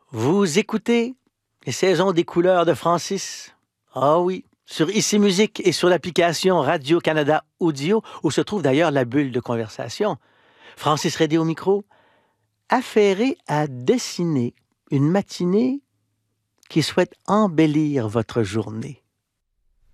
Vous écoutez les saisons des couleurs de Francis? Ah oui, sur Ici Musique et sur l'application Radio-Canada Audio, où se trouve d'ailleurs la bulle de conversation. Francis Redé au micro, affairé à dessiner une matinée qui souhaite embellir votre journée.